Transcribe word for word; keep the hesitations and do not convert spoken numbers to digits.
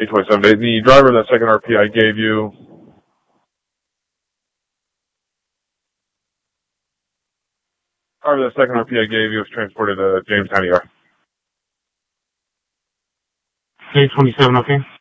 eight twenty-seven. The driver of that second R P I gave you. Driver of that second R P I gave you was transported to Jamestown E R. eight twenty-seven, okay.